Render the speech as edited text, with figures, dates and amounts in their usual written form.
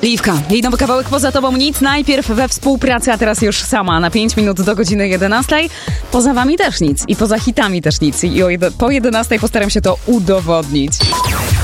Liwka, jej nowy kawałek Poza tobą nic, najpierw we współpracy, a teraz już sama na 5 minut do godziny 11. Poza wami też nic i poza hitami też nic i po 11 postaram się to udowodnić.